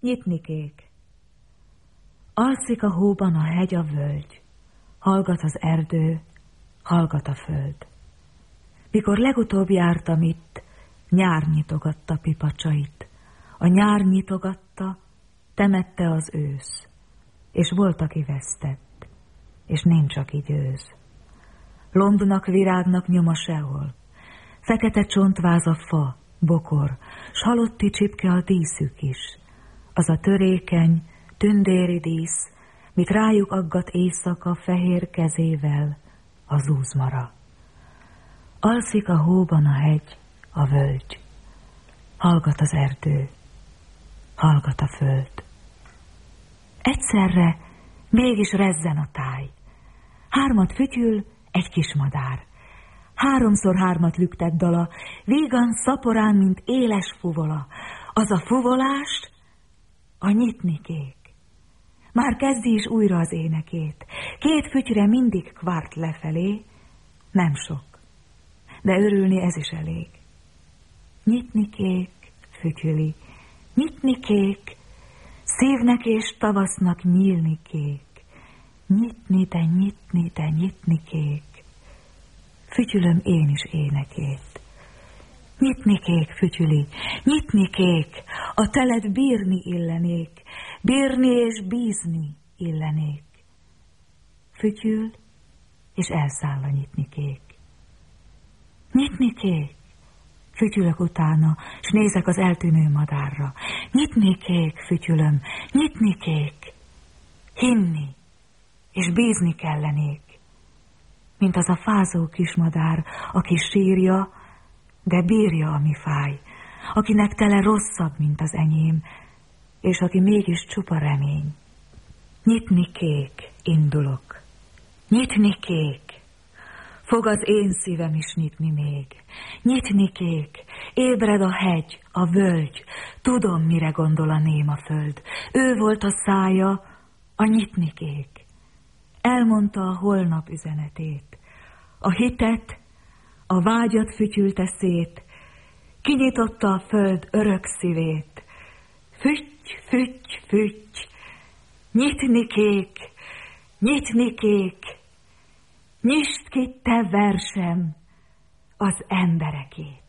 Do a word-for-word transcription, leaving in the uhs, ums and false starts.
Nyitnikék. Alszik a hóban a hegy, a völgy, hallgat az erdő, hallgat a föld. Mikor legutóbb jártam itt, nyár nyitogatta pipacsait, a nyár nyitogatta, temette az ősz, és volt, aki vesztett, és nincs, aki győz. Lombnak, virágnak nyoma sehol, fekete csontváz a fa, bokor, s halotti csipke a díszük is, az a törékeny, tündéri dísz, mit rájuk aggat éjszaka fehér kezével a zúzmara. Alszik a hóban a hegy, a völgy, hallgat az erdő, hallgat a föld. Egyszerre mégis rezzen a táj, hármat fütyül egy kismadár, háromszor hármat lüktet dala, vígan szaporán, mint éles fuvola, az a fuvolás a nyitnikék. Már kezdi is újra az énekét, két fütyre mindig kvart lefelé, nem sok, de örülni ez is elég. Nyitnikék, fütyüli, nyitnikék, szívnek és tavasznak nyílnikék, nyitni, de nyitni, de nyitnikék, fütyülöm én is énekét. Nyitnikék, fütyüli, nyitnikék, a teled bírni illenék, bírni és bízni illenék. Fütyül, és elszáll a nyitnikék. Nyitnikék, fütyülök utána, s nézek az eltűnő madárra. Nyitnikék, fütyülöm, nyitnikék, hinni, és bízni kellenék. Mint az a fázó kismadár, aki sírja, de bírja, ami fáj, akinek tele rosszabb, mint az enyém, és aki mégis csupa remény. Nyitnikék, indulok. Nyitnikék, fog az én szívem is nyitni még. Nyitnikék, ébred a hegy, a völgy, tudom, mire gondol a néma föld. Ő volt a szája, a nyitnikék. Elmondta a holnap üzenetét. A hitet, a vágyat fütyülte szét, kinyitotta a föld örök szívét. Fütty, fütty, fütty, nyitnikék, nyitnikék, nyisd ki te versem az emberekét.